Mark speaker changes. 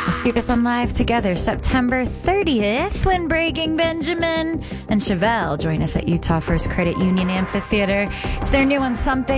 Speaker 1: We'll see this one live together September 30th when Breaking Benjamin and Chevelle join us at Utah First Credit Union Amphitheater. It's their new one, Something.